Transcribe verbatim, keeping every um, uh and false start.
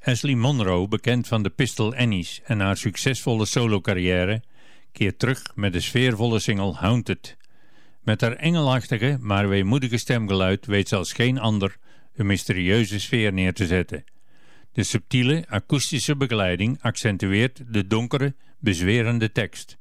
Ashley Monroe, bekend van de Pistol Annies en haar succesvolle solocarrière, keert terug met de sfeervolle single Haunted. Met haar engelachtige, maar weemoedige stemgeluid weet ze als geen ander een mysterieuze sfeer neer te zetten. De subtiele, akoestische begeleiding accentueert de donkere, bezwerende tekst.